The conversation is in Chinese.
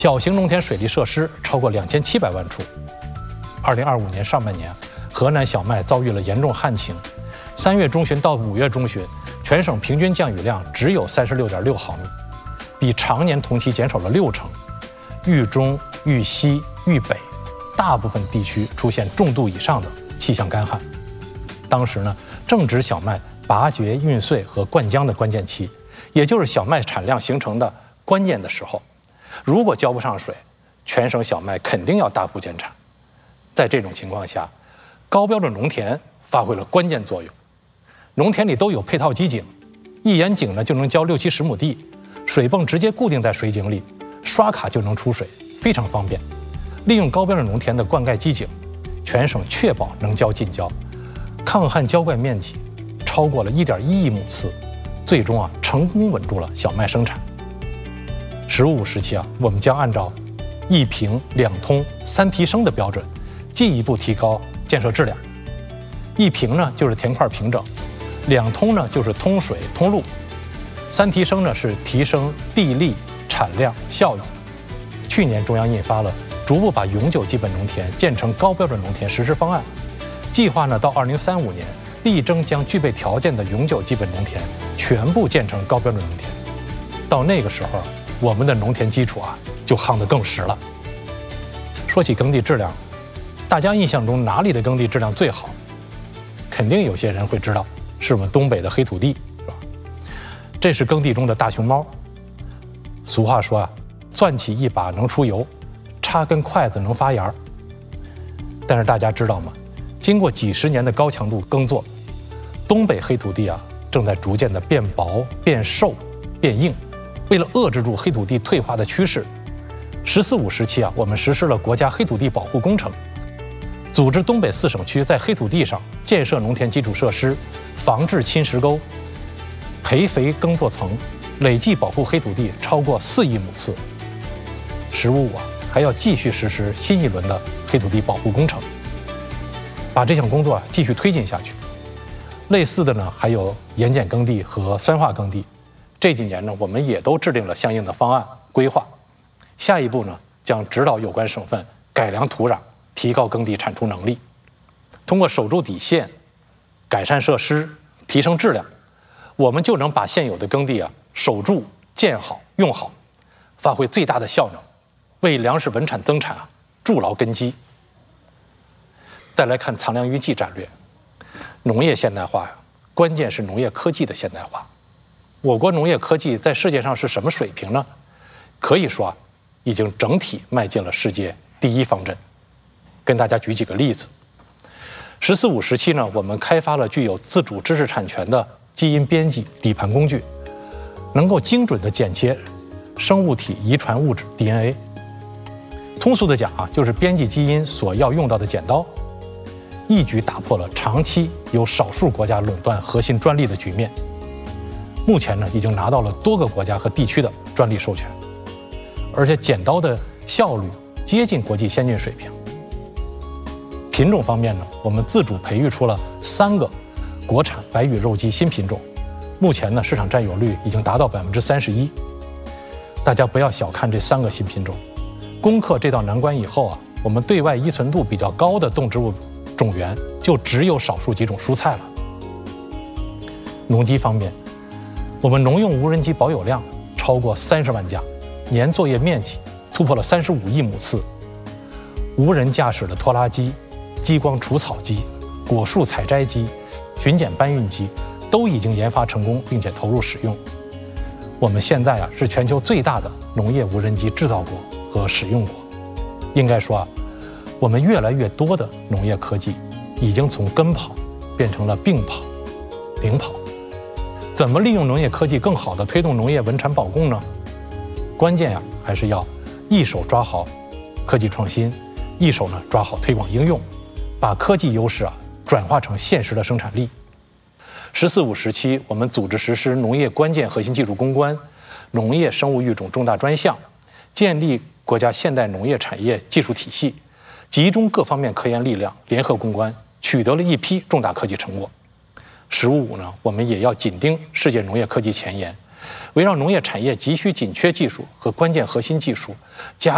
小型农田水利设施超过2700万处。2025年上半年，河南小麦遭遇了严重旱情，3月中旬到5月中旬，全省平均降雨量只有36.6毫米，比常年同期减少了60%。豫中、豫西、豫北大部分地区出现重度以上的气象干旱。当时呢，正值小麦拔节、孕穗和灌浆的关键期，也就是小麦产量形成的关键的时候。如果浇不上水，全省小麦肯定要大幅减产。在这种情况下，高标准农田发挥了关键作用。农田里都有配套机井，一眼井呢就能浇60-70亩地，水泵直接固定在水井里，刷卡就能出水，非常方便。利用高标准农田的灌溉机井，全省确保能浇尽浇，抗旱浇灌面积超过了1.1亿亩次，最终成功稳住了小麦生产。“15五”时期我们将按照1平2通3提升的标准，进一步提高建设质量。1平呢就是田块平整，2通呢就是通水通路，3提升呢是提升地力、产量、效益。去年中央印发了逐步把永久基本农田建成高标准农田实施方案，计划呢到2035年力争将具备条件的永久基本农田全部建成高标准农田。到那个时候，我们的农田基础就夯得更实了。说起耕地质量，大家印象中哪里的耕地质量最好？肯定有些人会知道，是我们东北的黑土地，是吧？这是耕地中的大熊猫。俗话说攥起一把能出油，插根筷子能发芽。但是大家知道吗？经过几十年的高强度耕作，东北黑土地正在逐渐的变薄、变瘦、变硬。为了遏制住黑土地退化的趋势，“14五”时期我们实施了国家黑土地保护工程，组织东北4省区在黑土地上建设农田基础设施，防治侵蚀沟，培肥耕作层，累计保护黑土地超过4亿亩次。“15五”还要继续实施新一轮的黑土地保护工程，把这项工作继续推进下去。类似的呢，还有盐碱耕地和酸化耕地。这几年呢，我们也都制定了相应的方案规划。下一步呢，将指导有关省份改良土壤，提高耕地产出能力。通过守住底线、改善设施、提升质量，我们就能把现有的耕地守住、建好、用好，发挥最大的效能，为粮食稳产增产筑牢根基。再来看藏粮于技战略，农业现代化关键是农业科技的现代化。我国农业科技在世界上是什么水平呢？可以说已经整体迈进了世界第一方阵。跟大家举几个例子。“14五”时期呢，我们开发了具有自主知识产权的基因编辑底盘工具，能够精准地剪切生物体遗传物质 DNA。通俗的讲就是编辑基因所要用到的剪刀，一举打破了长期由少数国家垄断核心专利的局面。目前呢，已经拿到了多个国家和地区的专利授权，而且剪刀的效率接近国际先进水平。品种方面呢，我们自主培育出了3个国产白羽肉鸡新品种，目前呢，市场占有率已经达到31%。大家不要小看这3个新品种，攻克这道难关以后我们对外依存度比较高的动植物种源就只有少数几种蔬菜了。农机方面，我们农用无人机保有量超过30万架，年作业面积突破了35亿亩次。无人驾驶的拖拉机、激光除草机、果树采摘机、巡检搬运机都已经研发成功，并且投入使用。我们现在是全球最大的农业无人机制造国和使用国。应该说我们越来越多的农业科技已经从跟跑变成了并跑、领跑。怎么利用农业科技更好地推动农业稳产保供呢？关键还是要一手抓好科技创新，一手呢抓好推广应用，把科技优势转化成现实的生产力。“14五”时期，我们组织实施农业关键核心技术攻关、农业生物育种重大专项，建立国家现代农业产业技术体系，集中各方面科研力量，联合攻关，取得了一批重大科技成果。“15五”呢，我们也要紧盯世界农业科技前沿，围绕农业产业急需紧缺技术和关键核心技术，加